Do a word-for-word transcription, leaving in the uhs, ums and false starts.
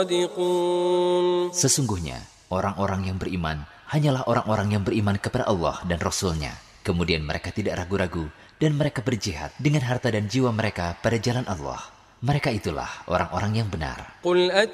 Sesungguhnya orang-orang yang beriman hanyalah orang-orang yang beriman kepada Allah dan Rasul-Nya. Kemudian mereka tidak ragu-ragu dan mereka berjihad dengan harta dan jiwa mereka pada jalan Allah. Mereka itulah orang-orang yang benar.